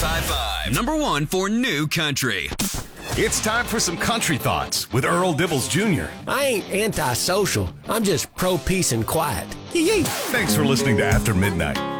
High Five. Number 1 for New Country. It's time for some country thoughts with Earl Dibbles Jr. I ain't antisocial. I'm just pro-peace and quiet. Yee-yee. Thanks for listening to After Midnight.